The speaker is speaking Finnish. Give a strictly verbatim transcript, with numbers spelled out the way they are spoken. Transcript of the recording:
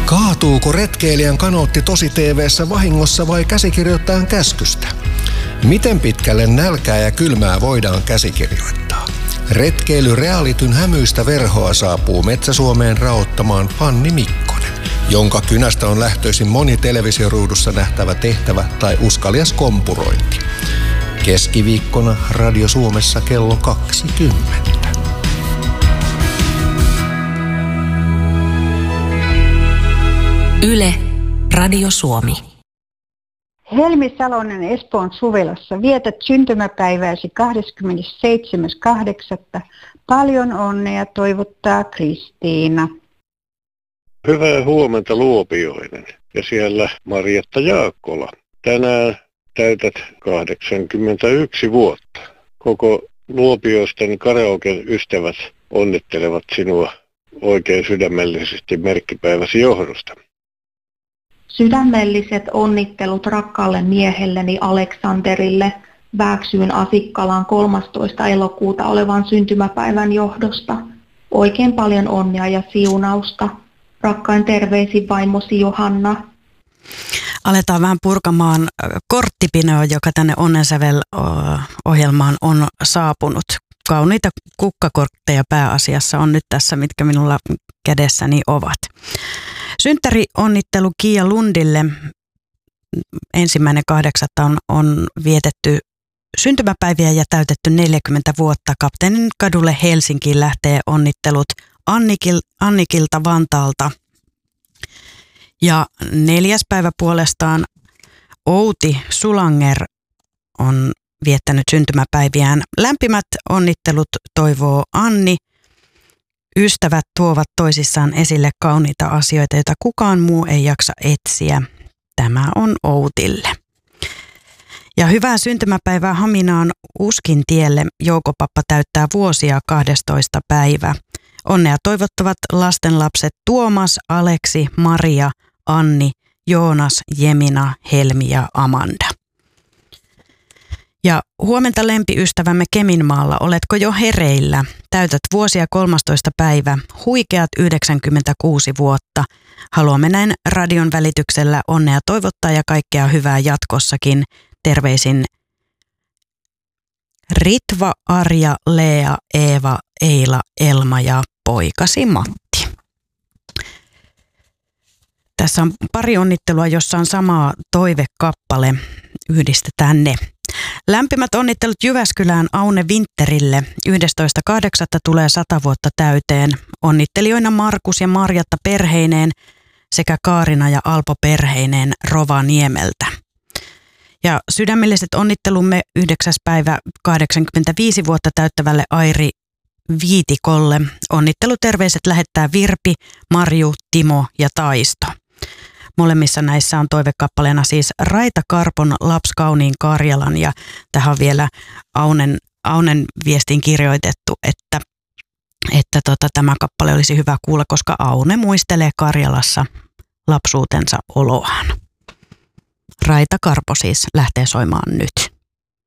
Kaatuuko retkeilijän kanootti tosi T V:ssä vahingossa vai käsikirjoittajan käskystä? Miten pitkälle nälkää ja kylmää voidaan käsikirjoittaa? Retkeily realityn hämyistä verhoa saapuu Metsä-Suomeen raottamaan Fanni Mikkonen, jonka kynästä on lähtöisin moni televisioruudussa nähtävä tehtävä tai uskalias kompurointi. Keskiviikkona Radio Suomessa kello kaksikymmentä. Yle, Radio Suomi. Helmi Salonen Espoon Suvelassa. Vietät syntymäpäivääsi kahdeskymmenesseitsemäs kahdeksatta Paljon onnea toivottaa Kristiina. Hyvää huomenta Luopioinen ja siellä Marjatta Jaakkola. Tänään täytät kahdeksankymmentäyksi vuotta. Koko Luopioisten karaoken ystävät onnittelevat sinua oikein sydämellisesti merkkipäiväsi johdosta. Sydämelliset onnittelut rakkaalle miehelleni Aleksanterille Vääksyyn Asikkalan kolmastoista elokuuta olevan syntymäpäivän johdosta. Oikein paljon onnea ja siunausta. Rakkain terveisin vaimosi Johanna. Aletaan vähän purkamaan korttipinoa, joka tänne Onnensävel-ohjelmaan on saapunut. Kauniita kukkakortteja pääasiassa on nyt tässä, mitkä minulla kädessäni ovat. Synttäri-onnittelu Kiia Lundille. Ensimmäinen kahdeksatta on, on vietetty syntymäpäiviä ja täytetty neljäkymmentä vuotta. Kapteenin kadulle Helsinkiin lähtee onnittelut Annikil, Annikilta Vantaalta. Ja neljäs päivä puolestaan Outi Sulanger on viettänyt syntymäpäiviään. Lämpimät onnittelut toivoo Anni. Ystävät tuovat toisissaan esille kauniita asioita, joita kukaan muu ei jaksa etsiä. Tämä on Outille. Ja hyvää syntymäpäivää Haminaan Uskintielle. Joukopappa täyttää vuosia kahdestoista päivä. Onnea toivottavat lastenlapset Tuomas, Aleksi, Maria, Anni, Joonas, Jemina, Helmi ja Amanda. Ja huomenta lempiystävämme Keminmaalla, oletko jo hereillä? Täytät vuosia kolmastoista päivä, huikeat yhdeksänkymmentäkuusi vuotta. Haluamme näin radion välityksellä onnea toivottaa ja kaikkea hyvää jatkossakin. Terveisin Ritva, Arja, Lea, Eeva, Eila, Elma ja poikasi Matti. Tässä on pari onnittelua, jossa on sama toivekappale. Yhdistetään ne. Lämpimät onnittelut Jyväskylään Aune Winterille. yhdestoista kahdeksatta tulee sata vuotta täyteen. Onnittelijoina Markus ja Marjatta perheineen sekä Kaarina ja Alpo perheineen Rovaniemeltä. Ja sydämelliset onnittelumme yhdeksäs päivä kahdeksankymmentäviisi vuotta täyttävälle Airi Viitikolle. Onnitteluterveiset lähettää Virpi, Marju, Timo ja Taisto. Molemmissa näissä on toivekappaleena siis Raita Karpon Laps kauniin Karjalan ja tähän on vielä Aunen, Aunen viestiin kirjoitettu, että, että tota, tämä kappale olisi hyvä kuulla, koska Aune muistelee Karjalassa lapsuutensa oloaan. Raita Karpo siis lähtee soimaan nyt.